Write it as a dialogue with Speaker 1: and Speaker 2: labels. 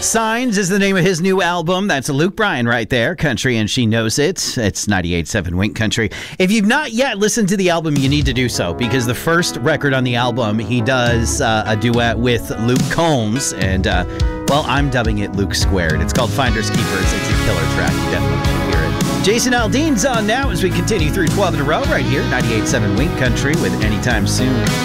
Speaker 1: Signs is the name of his new album. That's Luke Bryan right there. Country and She Knows It. It's 98.7 Wink Country. If you've not yet listened to the album, you need to do so, because the first record on the album, he does a duet with Luke Combs, and, well, I'm dubbing it Luke Squared. It's called Finders Keepers. It's a killer track. You definitely should hear it. Jason Aldean's on now as we continue through 12 in a row right here, 98.7 Wink Country with Anytime Soon.